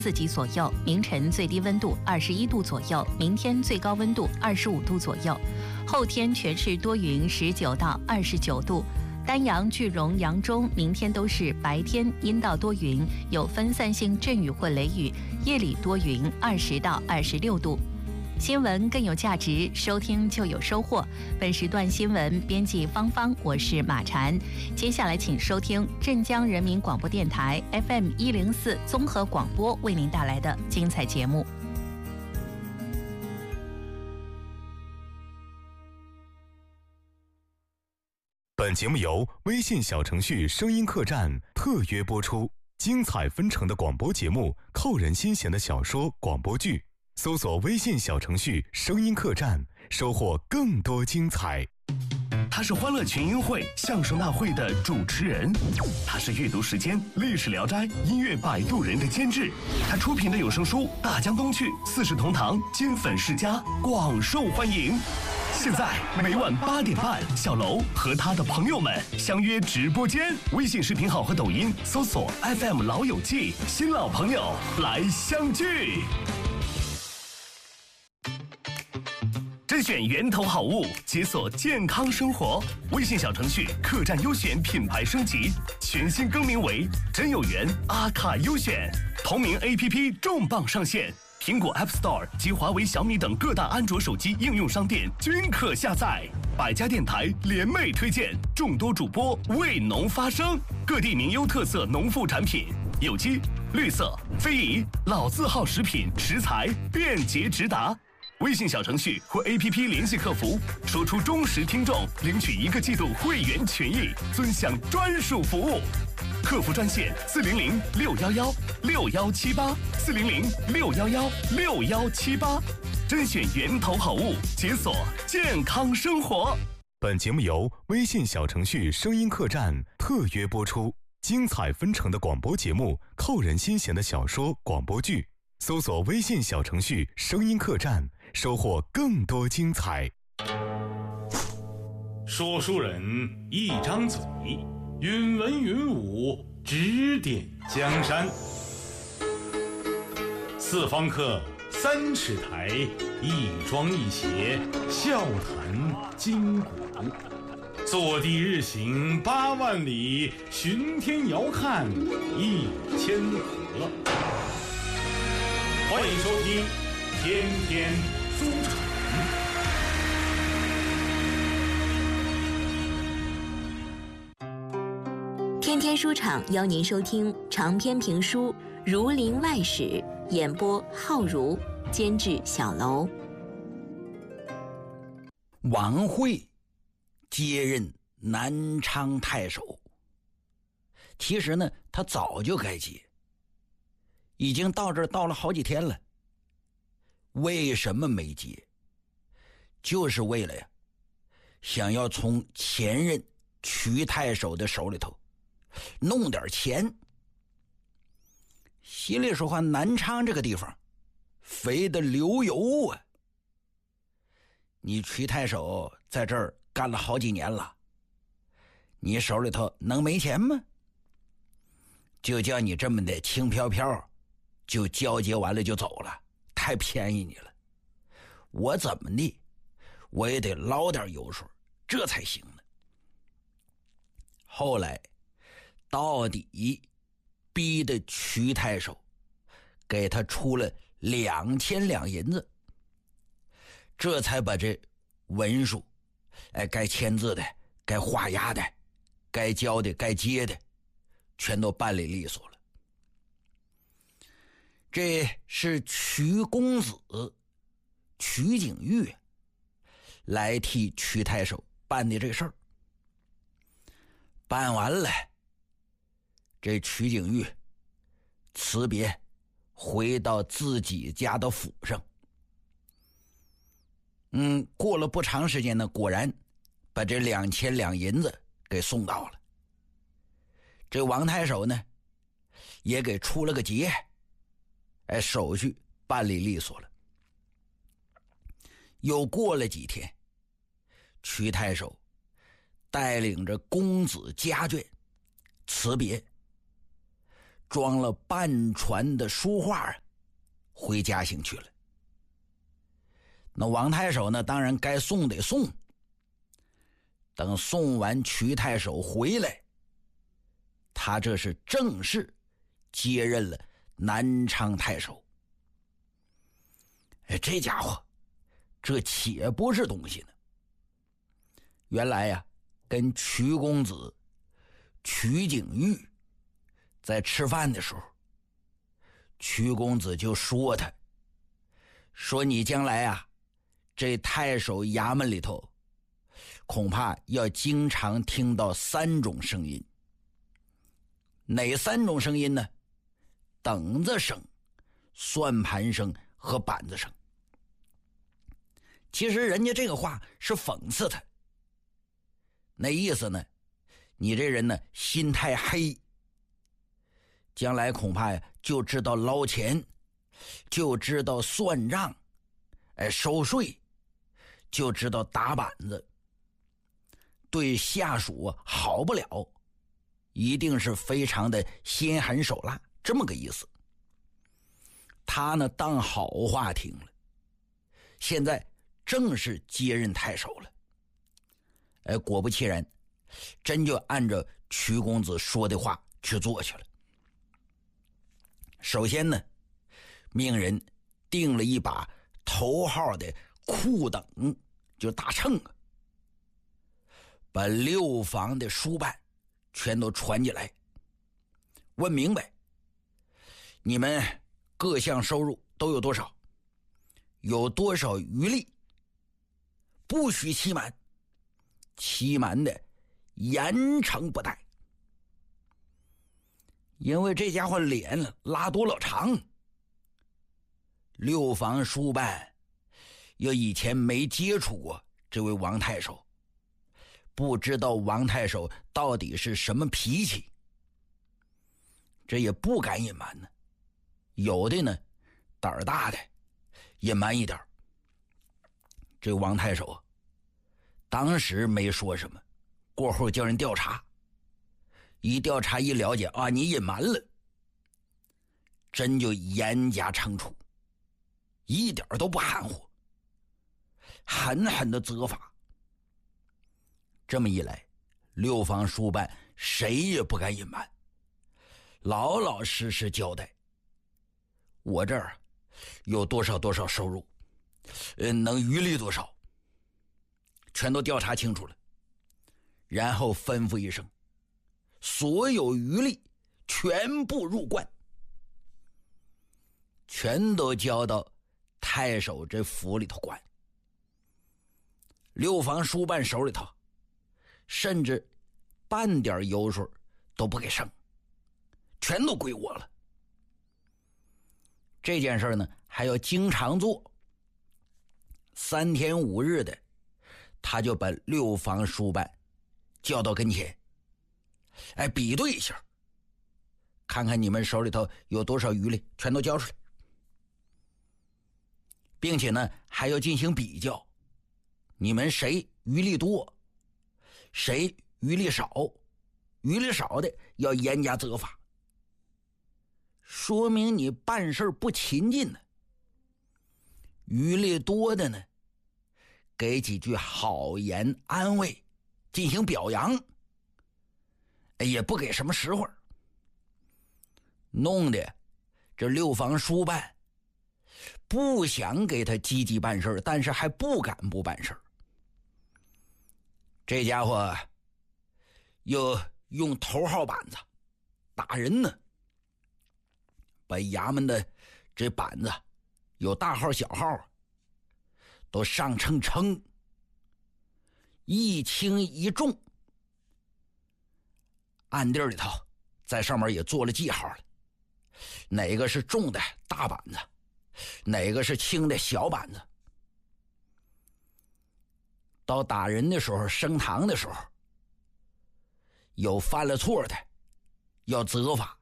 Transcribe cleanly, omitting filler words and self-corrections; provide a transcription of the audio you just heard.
4级左右，明晨最低温度21度左右，明天最高温度25度左右。后天全市多云，19到29度。丹阳、句容、扬中明天都是白天阴到多云，有分散性阵雨或雷雨，夜里多云，20到26度。新闻更有价值，收听就有收获。本时段新闻编辑芳芳，我是马婵。接下来请收听镇江人民广播电台 FM104 综合广播为您带来的精彩节目。 本节目由微信小程序声音客栈特约播出，精彩纷呈的广播节目，扣人心弦的小说广播剧。搜索微信小程序声音客栈，收获更多精彩。 他是欢乐群英会相声大会的主持人，他是阅读时间历史聊斋音乐摆渡人的监制，他出品的有声书《大江东去》4世同堂金粉世家广受欢迎。现在每晚8点半，小楼和他的朋友们相约直播间，微信视频号和抖音搜索 FM 老友记，新老朋友来相聚。甄选源头好物，解锁健康生活。微信小程序客栈优选品牌升级，全新更名为真有缘阿卡优选。同名 APP 重磅上线，苹果 App Store 及华为、小米等各大安卓手机应用商店均可下载。百家电台联袂推荐，众多主播为农发声，各地名优特色农副产品，有机、绿色、非遗、老字号食品食材便捷直达。微信小程序或 APP 联系客服，说出忠实听众，领取1个季度会员权益，尊享专属服务。客服专线400-611-6178，400-611-6178，甄选源头好物，解锁健康生活。 本节目由微信小程序声音客栈特约播出，精彩纷呈的广播节目，扣人心弦的小说广播剧。搜索微信小程序声音客栈，收获更多精彩。 说书人一张嘴，云文云武，指点江山。四方客3尺台，一庄一谐，笑谈今古。坐地日行8万里，巡天遥看1000河。欢迎收听天天书场。 天天书场邀您收听长篇评书《儒林外史》，演播浩如，监制小楼。 王惠接任南昌太守，其实呢，他早就该接，已经到这儿到了好几天了。为什么没接？就是为了想要从前任瞿太守的手里头弄点钱。心里说话，南昌这个地方肥得流油啊！你瞿太守在这儿干了好几年了，你手里头能没钱吗？就叫你这么的轻飘飘就交接完了就走了，太便宜你了。我怎么的我也得捞点油水，这才行呢。后来到底逼得瞿太守给他出了2000两银子，这才把这文书该签字的、该画押的、该交的、该接的全都办理利索了。这是瞿公子瞿景玉来替瞿太守办的这事儿。办完了，这瞿景玉辞别回到自己家的府上。过了不长时间呢，果然把这2000两银子给送到了。这王太守呢也给出了个节，手续办理利索了。又过了几天，瞿太守带领着公子家眷辞别， 装了半船的书画回嘉兴去了。那王太守呢，当然该送得送。等送完瞿太守回来，他这是正式接任了南昌太守。这家伙这且不是东西呢。原来呀，跟瞿公子瞿景玉在吃饭的时候，瞿公子就说他，说你将来啊，这太守衙门里头恐怕要经常听到3种声音。哪3种声音呢？等子声、算盘声和板子声。其实人家这个话是讽刺他，那意思呢，你这人呢心太黑，将来恐怕呀就知道捞钱，就知道算账，收税，就知道打板子，对下属好不了，一定是非常的心狠手辣，这么个意思。他呢当好话听了，现在正式接任太守了。果不其然，真就按照瞿公子说的话去做去了。首先呢，命人定了一把头号的库等，就大秤啊，把6房的书办全都传进来，问明白你们各项收入都有多少，有多少余力，不许欺瞒，欺瞒的严惩不贷。因为这家伙脸拉多老长，6房书办又以前没接触过这位王太守，不知道王太守到底是什么脾气，这也不敢隐瞒呢。有的呢胆儿大的隐瞒一点，这王太守当时没说什么，过后叫人调查，一调查一了解啊，你隐瞒了，真就严加惩处，一点都不含糊，狠狠的责罚。这么一来，6房书办谁也不敢隐瞒，老老实实交代，我这儿有多少多少收入，能余力多少，全都调查清楚了，然后吩咐一声，所有余力全部入罐，全都交到太守这府里头管。6房书办手里头甚至半点油水都不给剩，全都归我了。这件事呢还要经常做，3天5日的，他就把6房书办叫到跟前，比对一下，看看你们手里头有多少余力，全都交出来，并且呢还要进行比较，你们谁余力多，谁余力少，余力少的要严加责罚，说明你办事不勤进呢。余力多的呢，给几句好言安慰，进行表扬，也不给什么实惠，弄得这6房书办不想给他积极办事，但是还不敢不办事。这家伙又用头号板子打人呢，把衙门的这板子有大号小号都上称，一轻一重，暗地里头在上面也做了记号了，哪个是重的大板子，哪个是轻的小板子。到打人的时候，升堂的时候，有犯了错的要责罚，